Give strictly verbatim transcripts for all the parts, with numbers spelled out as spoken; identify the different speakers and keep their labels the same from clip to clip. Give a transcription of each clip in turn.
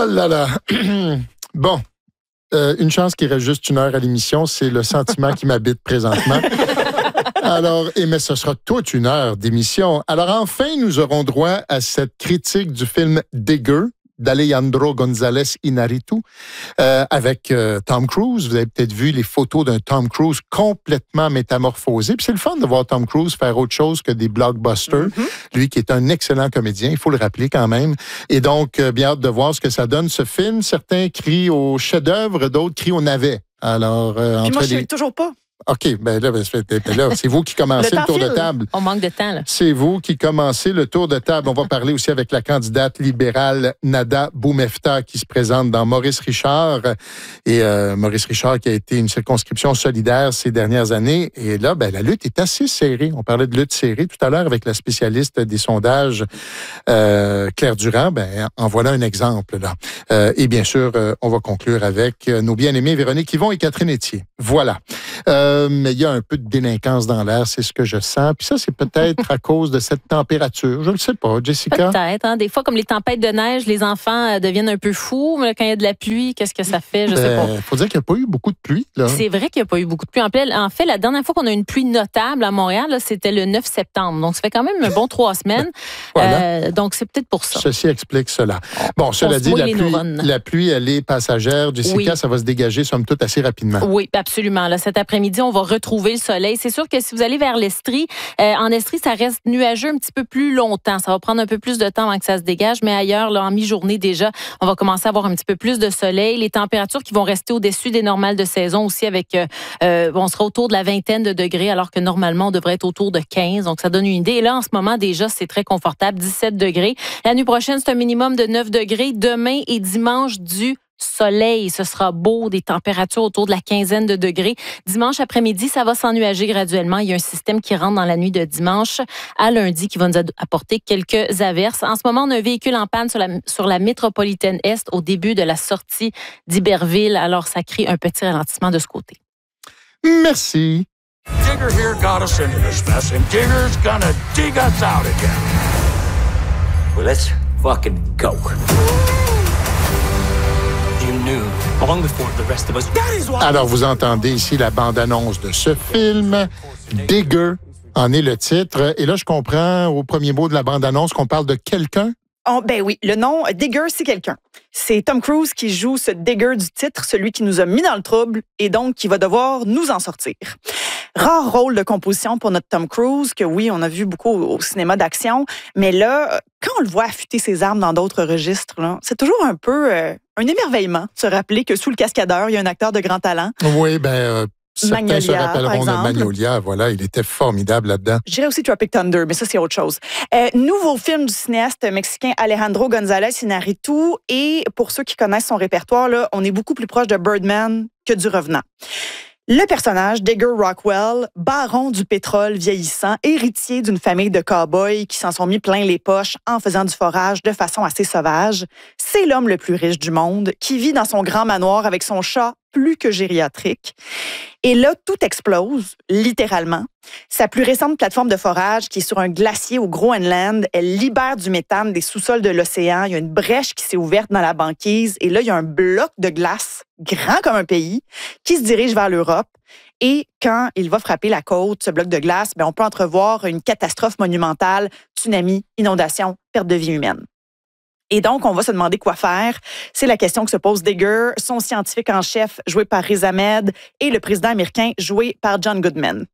Speaker 1: Oh là là. Bon. Euh, une chance qu'il reste juste une heure à l'émission, c'est le sentiment qui m'habite présentement. Alors, et mais ce sera toute une heure d'émission. Alors, enfin, nous aurons droit à cette critique du film Digger d'Alejandro González Iñárritu euh, avec euh, Tom Cruise. Vous avez peut-être vu les photos d'un Tom Cruise complètement métamorphosé. Puis c'est le fun de voir Tom Cruise faire autre chose que des blockbusters. Mm-hmm. Lui qui est un excellent comédien, il faut le rappeler quand même. Et donc, euh, bien hâte de voir ce que ça donne, ce film. Certains crient au chef-d'œuvre, d'autres crient au navet. Alors, euh,
Speaker 2: Puis
Speaker 1: entre
Speaker 2: moi, je
Speaker 1: les...
Speaker 2: sais toujours pas.
Speaker 1: OK, ben là, ben, là c'est vous qui commencez le, le tour
Speaker 2: file.
Speaker 1: de table.
Speaker 3: On manque de temps, là.
Speaker 1: C'est vous qui commencez le tour de table. On va parler aussi avec la candidate libérale Nada Boumefta qui se présente dans Maurice Richard. Et euh, Maurice Richard qui a été une circonscription solidaire ces dernières années. Et là, ben, la lutte est assez serrée. On parlait de lutte serrée tout à l'heure avec la spécialiste des sondages, euh, Claire Durand. Ben, en voilà un exemple, là. Euh, et bien sûr, euh, on va conclure avec nos bien-aimés Véronique Yvon et Catherine Etier. Voilà. Euh, mais il y a un peu de délinquance dans l'air, c'est ce que je sens. Puis ça, c'est peut-être à cause de cette température. Je ne le sais pas, Jessica.
Speaker 3: Peut-être. Hein? Des fois, comme les tempêtes de neige, les enfants euh, deviennent un peu fous. Mais quand il y a de la pluie, qu'est-ce que ça fait? Je ne sais pas.
Speaker 1: Il faut dire qu'il n'y a pas eu beaucoup de pluie. Là.
Speaker 3: C'est vrai qu'il n'y a pas eu beaucoup de pluie. En fait, la dernière fois qu'on a eu une pluie notable à Montréal, là, c'était le neuf septembre. Donc, ça fait quand même un bon trois semaines. Voilà. Euh, donc, c'est peut-être pour ça.
Speaker 1: Ceci explique cela. Bon, cela dit, la pluie, la pluie, elle est passagère. Jessica, oui. Ça va se dégager, somme toute, assez rapidement.
Speaker 3: Oui, absolument. Là, cet après-midi, on va retrouver le soleil. C'est sûr que si vous allez vers l'Estrie, euh, en Estrie, ça reste nuageux un petit peu plus longtemps. Ça va prendre un peu plus de temps avant que ça se dégage, mais ailleurs, là, en mi-journée déjà, on va commencer à avoir un petit peu plus de soleil. Les températures qui vont rester au-dessus des normales de saison aussi avec, euh, on sera autour de la vingtaine de degrés, alors que normalement, on devrait être autour de quinze. Donc, ça donne une idée. Et là, en ce moment, déjà, c'est très confortable, dix-sept degrés. La nuit prochaine, c'est un minimum de neuf degrés. Demain et dimanche, du soleil, ce sera beau, des températures autour de la quinzaine de degrés. Dimanche après-midi, ça va s'ennuager graduellement. Il y a un système qui rentre dans la nuit de dimanche à lundi qui va nous apporter quelques averses. En ce moment, on a un véhicule en panne sur la, sur la métropolitaine Est au début de la sortie d'Iberville. Alors, ça crée un petit ralentissement de ce côté.
Speaker 1: Merci.
Speaker 4: Digger here got us into this mess, and Digger's gonna dig us out again.
Speaker 5: Well, let's fucking go.
Speaker 1: Alors, vous entendez ici la bande-annonce de ce film. Digger en est le titre. Et là, je comprends au premier mot de la bande-annonce qu'on parle de quelqu'un.
Speaker 2: Oh, ben oui, le nom Digger, c'est quelqu'un. C'est Tom Cruise qui joue ce Digger du titre, celui qui nous a mis dans le trouble et donc qui va devoir nous en sortir. Rare rôle de composition pour notre Tom Cruise, que oui, on a vu beaucoup au, au cinéma d'action, mais là, quand on le voit affûter ses armes dans d'autres registres, là, c'est toujours un peu euh, un émerveillement de se rappeler que sous le cascadeur, il y a un acteur de grand talent.
Speaker 1: Oui, ben... Euh... Certains
Speaker 2: Magnolia,
Speaker 1: se rappelleront de Magnolia. Voilà, il était formidable là-dedans.
Speaker 2: Je dirais aussi Tropic Thunder, mais ça, c'est autre chose. Euh, nouveau film du cinéaste mexicain Alejandro González Iñárritu. Et pour ceux qui connaissent son répertoire, là, on est beaucoup plus proche de Birdman que du Revenant. Le personnage, Digger Rockwell, baron du pétrole vieillissant, héritier d'une famille de cow-boys qui s'en sont mis plein les poches en faisant du forage de façon assez sauvage, c'est l'homme le plus riche du monde qui vit dans son grand manoir avec son chat plus que gériatrique. Et là, tout explose, littéralement. Sa plus récente plateforme de forage, qui est sur un glacier au Groenland, elle libère du méthane des sous-sols de l'océan. Il y a une brèche qui s'est ouverte dans la banquise. Et là, il y a un bloc de glace, grand comme un pays, qui se dirige vers l'Europe. Et quand il va frapper la côte, ce bloc de glace, bien, on peut entrevoir une catastrophe monumentale, tsunami, inondation, perte de vie humaine. Et donc, on va se demander quoi faire. C'est la question que se pose Digger, son scientifique en chef, joué par Riz Ahmed, et le président américain, joué par John Goodman.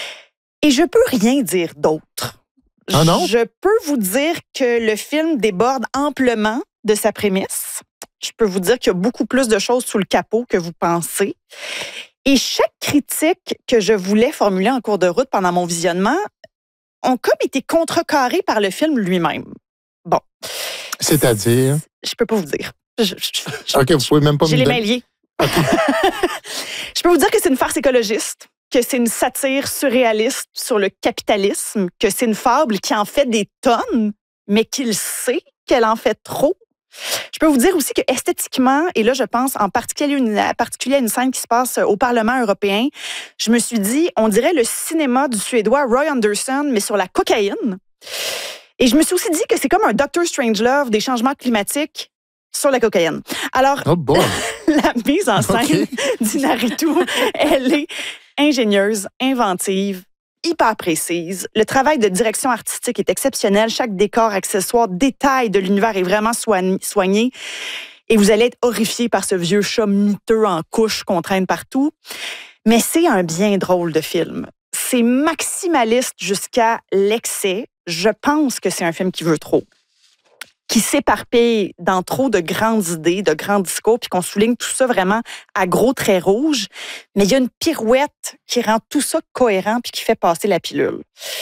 Speaker 2: Et je peux rien dire d'autre.
Speaker 1: Ah non?
Speaker 2: Je peux vous dire que le film déborde amplement de sa prémisse. Je peux vous dire qu'il y a beaucoup plus de choses sous le capot que vous pensez. Et chaque critique que je voulais formuler en cours de route pendant mon visionnement ont comme été contrecarrées par le film lui-même. Bon.
Speaker 1: C'est-à-dire?
Speaker 2: Je peux pas vous dire. Je, je, je,
Speaker 1: OK, vous pouvez même pas me
Speaker 2: J'ai les
Speaker 1: donner.
Speaker 2: mains liées. Okay. Je peux vous dire que c'est une farce écologiste, que c'est une satire surréaliste sur le capitalisme, que c'est une fable qui en fait des tonnes, mais qu'il sait qu'elle en fait trop. Je peux vous dire aussi que esthétiquement, et là je pense en particulier, une, en particulier à une scène qui se passe au Parlement européen, je me suis dit, on dirait le cinéma du Suédois Roy Andersson, mais sur la cocaïne. Et je me suis aussi dit que c'est comme un Doctor Strangelove des changements climatiques, sur la cocaïne. Alors,
Speaker 1: oh boy.
Speaker 2: la mise en scène
Speaker 1: Okay.
Speaker 2: d'Inarritu, elle est ingénieuse, inventive, hyper précise. Le travail de direction artistique est exceptionnel. Chaque décor, accessoire, détail de l'univers est vraiment soigné. Et vous allez être horrifié par ce vieux chat miteux en couche qu'on traîne partout. Mais c'est un bien drôle de film. C'est maximaliste jusqu'à l'excès. Je pense que c'est un film qui veut trop, qui s'éparpille dans trop de grandes idées, de grands discours, puis qu'on souligne tout ça vraiment à gros traits rouges. Mais il y a une pirouette qui rend tout ça cohérent puis qui fait passer la pilule.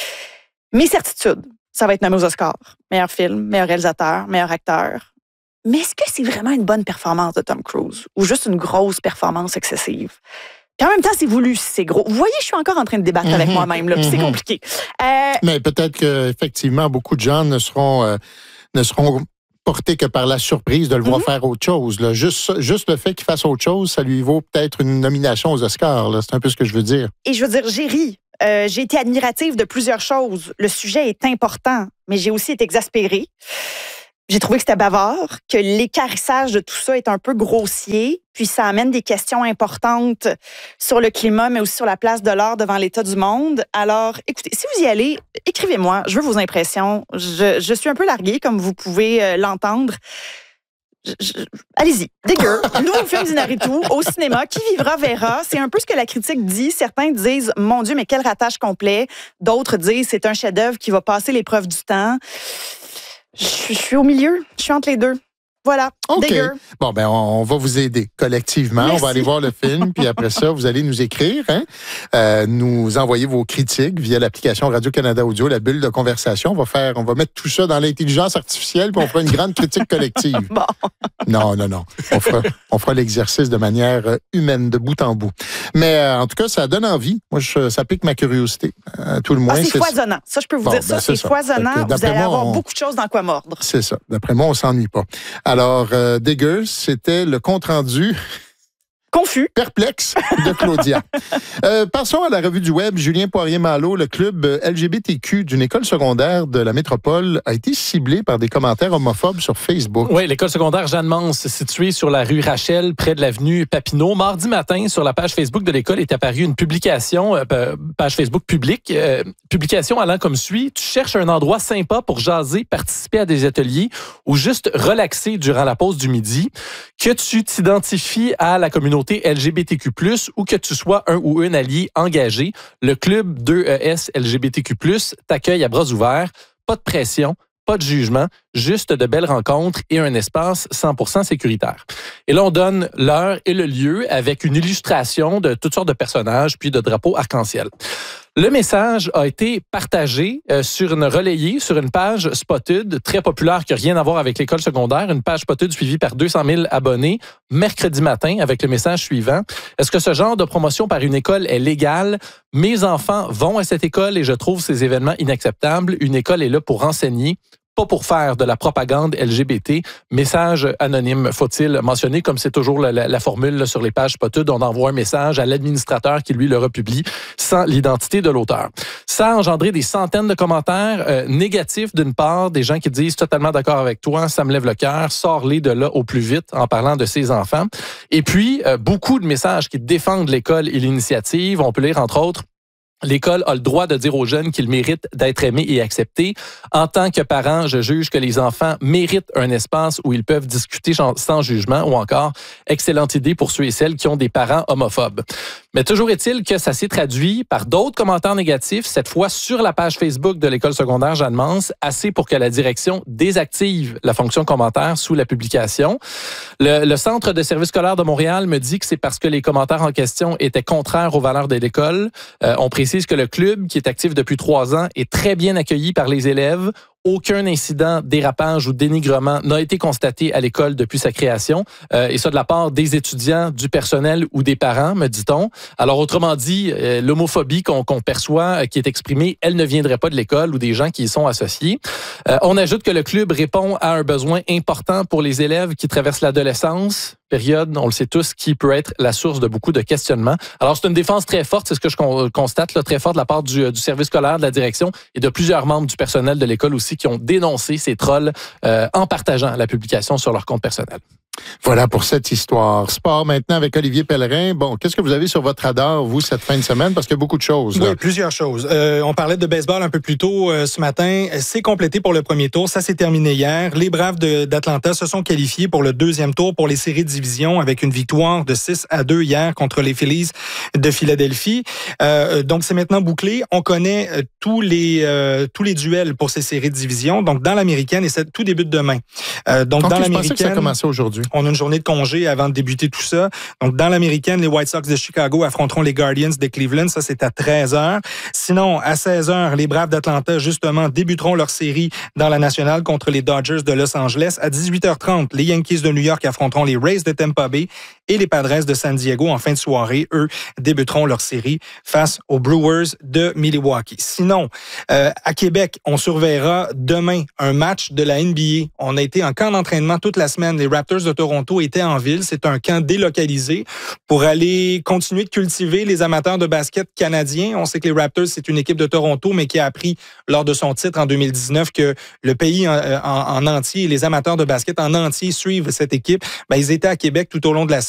Speaker 2: Mes certitudes, ça va être nommé aux Oscars. Meilleur film, meilleur réalisateur, meilleur acteur. Mais est-ce que c'est vraiment une bonne performance de Tom Cruise ou juste une grosse performance excessive? Puis en même temps, c'est voulu, c'est gros. Vous voyez, je suis encore en train de débattre mm-hmm, avec moi-même, là, puis mm-hmm. c'est compliqué. Euh,
Speaker 1: Mais peut-être qu'effectivement, beaucoup de gens ne seront, euh, ne seront portés que par la surprise de le voir mm-hmm. faire autre chose. Là. Juste, juste le fait qu'il fasse autre chose, ça lui vaut peut-être une nomination aux Oscars. Là. C'est un peu ce que je veux dire.
Speaker 2: Et je veux dire, j'ai ri. Euh, j'ai été admirative de plusieurs choses. Le sujet est important, mais j'ai aussi été exaspérée. J'ai trouvé que c'était bavard, que l'équarrissage de tout ça est un peu grossier, puis ça amène des questions importantes sur le climat, mais aussi sur la place de l'art devant l'état du monde. Alors, écoutez, si vous y allez, écrivez-moi, je veux vos impressions. Je, je suis un peu larguée, comme vous pouvez euh, l'entendre. Je, je, allez-y, Digger, nouveau film d'Inarritu au cinéma, qui vivra verra. C'est un peu ce que la critique dit. Certains disent, mon Dieu, mais quel ratage complet. D'autres disent, c'est un chef-d'œuvre qui va passer l'épreuve du temps. Je, je suis au milieu, je suis entre les deux. Voilà,
Speaker 1: OK.
Speaker 2: Digger.
Speaker 1: Bon, ben on, on va vous aider collectivement.
Speaker 2: Merci.
Speaker 1: On va aller voir le film, puis après ça, vous allez nous écrire, hein? euh, nous envoyer vos critiques via l'application Radio-Canada Audio, la bulle de conversation. On va faire, on va mettre tout ça dans l'intelligence artificielle, puis on fera une grande critique collective.
Speaker 2: Bon.
Speaker 1: Non, non, non. On fera, on fera l'exercice de manière humaine, de bout en bout. Mais euh, en tout cas, ça donne envie. Moi, je, ça pique ma curiosité. Euh, tout le moins.
Speaker 2: Ah, c'est,
Speaker 1: c'est
Speaker 2: foisonnant. Ça, je peux vous
Speaker 1: bon,
Speaker 2: dire. Ça,
Speaker 1: ben,
Speaker 2: c'est,
Speaker 1: c'est ça.
Speaker 2: foisonnant.
Speaker 1: Que,
Speaker 2: vous allez
Speaker 1: moi,
Speaker 2: avoir
Speaker 1: on...
Speaker 2: beaucoup de choses dans quoi mordre.
Speaker 1: C'est ça. D'après moi, on s'ennuie pas. Alors, euh, Digger, c'était le compte-rendu
Speaker 2: confus,
Speaker 1: perplexe de Claudia. euh, passons à la revue du web. Julien Poirier-Malo, le club L G B T Q d'une école secondaire de la métropole, a été ciblé par des commentaires homophobes sur Facebook.
Speaker 6: Oui, l'école secondaire Jeanne-Mance, située sur la rue Rachel, près de l'avenue Papineau. Mardi matin, sur la page Facebook de l'école est apparue une publication, euh, page Facebook publique, euh, publication allant comme suit. Tu cherches un endroit sympa pour jaser, participer à des ateliers ou juste relaxer durant la pause du midi. Que tu t'identifies à la communauté L G B T Q plus, ou que tu sois un ou une allié engagé, le club deux E S L G B T Q plus t'accueille à bras ouverts. Pas de pression, pas de jugement, juste de belles rencontres et un espace cent pour cent sécuritaire. Et là, on donne l'heure et le lieu avec une illustration de toutes sortes de personnages puis de drapeaux arc-en-ciel. Le message a été partagé euh, sur une relayée sur une page Spotted, très populaire, qui n'a rien à voir avec l'école secondaire, une page Spotted suivie par deux cent mille abonnés, mercredi matin, avec le message suivant. Est-ce que ce genre de promotion par une école est légal? Mes enfants vont à cette école et je trouve ces événements inacceptables. Une école est là pour enseigner, pas pour faire de la propagande L G B T. Message anonyme, faut-il mentionner, comme c'est toujours la, la, la formule là, sur les pages Spotted, on envoie un message à l'administrateur qui, lui, le republie sans l'identité de l'auteur. Ça a engendré des centaines de commentaires euh, négatifs, d'une part, des gens qui disent totalement d'accord avec toi, ça me lève le cœur, sors-les de là au plus vite en parlant de ses enfants. Et puis, euh, beaucoup de messages qui défendent l'école et l'initiative. On peut lire, entre autres, l'école a le droit de dire aux jeunes qu'ils méritent d'être aimés et acceptés. En tant que parent, je juge que les enfants méritent un espace où ils peuvent discuter sans jugement, ou encore, excellente idée pour ceux et celles qui ont des parents homophobes. Mais toujours est-il que ça s'est traduit par d'autres commentaires négatifs, cette fois sur la page Facebook de l'école secondaire Jeanne-Mance, assez pour que la direction désactive la fonction commentaire sous la publication. Le, le Centre de services scolaires de Montréal me dit que c'est parce que les commentaires en question étaient contraires aux valeurs de l'école. Euh, on précise que le club, qui est actif depuis trois ans, est très bien accueilli par les élèves. Aucun incident, dérapage ou dénigrement n'a été constaté à l'école depuis sa création. Euh, et ça de la part des étudiants, du personnel ou des parents, me dit-on. Alors, autrement dit, euh, l'homophobie qu'on, qu'on perçoit, euh, qui est exprimée, elle ne viendrait pas de l'école ou des gens qui y sont associés. Euh, on ajoute que le club répond à un besoin important pour les élèves qui traversent l'adolescence. période, on le sait tous, qui peut être la source de beaucoup de questionnements. Alors, c'est une défense très forte, c'est ce que je constate, là, très forte de la part du, du service scolaire, de la direction et de plusieurs membres du personnel de l'école aussi qui ont dénoncé ces trolls euh, en partageant la publication sur leur compte personnel.
Speaker 1: Voilà pour cette histoire. Sport maintenant avec Olivier Pellerin. Bon, qu'est-ce que vous avez sur votre radar, vous, cette fin de semaine? Parce qu'il y a beaucoup de choses. Là.
Speaker 7: Oui, plusieurs choses. Euh, on parlait de baseball un peu plus tôt euh, ce matin. C'est complété pour le premier tour. Ça s'est terminé hier. Les Braves de, d'Atlanta se sont qualifiés pour le deuxième tour pour les séries de division avec une victoire de six à deux hier contre les Phillies de Philadelphie. Euh, donc, c'est maintenant bouclé. On connaît euh, tous les euh, tous les duels pour ces séries de division. Donc, dans l'américaine, et c'est tout débute demain. Euh, donc,
Speaker 1: okay,
Speaker 7: dans
Speaker 1: je
Speaker 7: l'américaine...
Speaker 1: pensais que ça commençait aujourd'hui.
Speaker 7: On a une journée de congé avant de débuter tout ça. Donc, dans l'américaine, les White Sox de Chicago affronteront les Guardians de Cleveland. Ça, c'est à treize heures. Sinon, à seize heures, les Braves d'Atlanta, justement, débuteront leur série dans la nationale contre les Dodgers de Los Angeles. À dix-huit heures trente, les Yankees de New York affronteront les Rays de Tampa Bay et les Padres de San Diego. En fin de soirée, eux, débuteront leur série face aux Brewers de Milwaukee. Sinon, euh, à Québec, on surveillera demain un match de la N B A. On a été en camp d'entraînement toute la semaine. Les Raptors de Toronto étaient en ville. C'est un camp délocalisé pour aller continuer de cultiver les amateurs de basket canadiens. On sait que les Raptors, c'est une équipe de Toronto, mais qui a appris lors de son titre en deux mille dix-neuf que le pays en, en, en entier, les amateurs de basket en entier suivent cette équipe. Ben, ils étaient à Québec tout au long de la semaine.